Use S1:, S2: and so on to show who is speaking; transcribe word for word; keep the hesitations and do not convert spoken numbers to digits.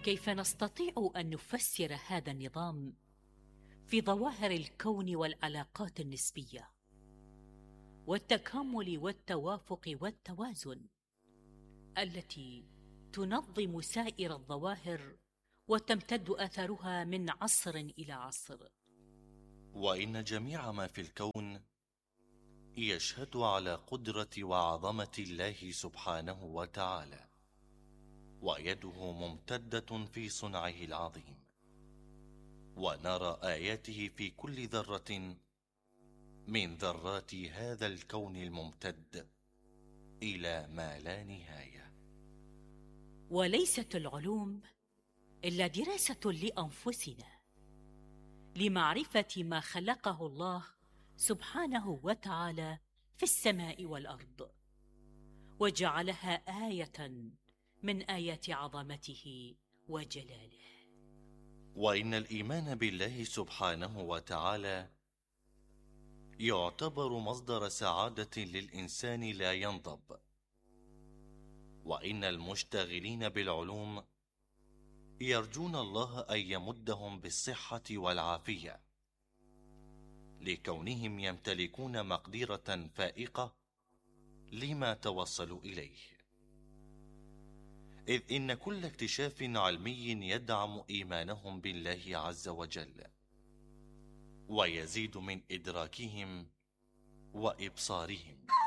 S1: كيف نستطيع أن نفسر هذا النظام في ظواهر الكون والعلاقات النسبية والتكامل والتوافق والتوازن التي تنظم سائر الظواهر وتمتد أثرها من عصر إلى عصر؟
S2: وإن جميع ما في الكون يشهد على قدرة وعظمة الله سبحانه وتعالى، ويده ممتدة في صنعه العظيم، ونرى آياته في كل ذرة من ذرات هذا الكون الممتد إلى ما لا نهاية.
S1: وليست العلوم إلا دراسة لأنفسنا لمعرفة ما خلقه الله سبحانه وتعالى في السماء والأرض، وجعلها آية من آيات عظمته وجلاله.
S2: وإن الإيمان بالله سبحانه وتعالى يعتبر مصدر سعادة للإنسان لا ينضب، وإن المشتغلين بالعلوم يرجون الله أن يمدهم بالصحة والعافية، لكونهم يمتلكون مقدرة فائقة لما توصلوا إليه، إذ إن كل اكتشاف علمي يدعم إيمانهم بالله عز وجل، ويزيد من إدراكهم وإبصارهم.